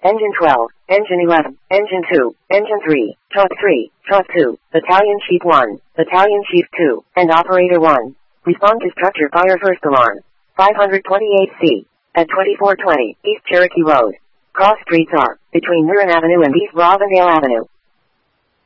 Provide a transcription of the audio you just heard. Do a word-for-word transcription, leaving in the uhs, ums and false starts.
Engine twelve, Engine eleven, Engine two, Engine three, Truck three, Truck two, Battalion Chief one, Battalion Chief two, and Operator one. Respond to structure fire first alarm. five twenty-eight C. At twenty-four twenty East Cherokee Road. Cross streets are between Murren Avenue and East Robindale Avenue.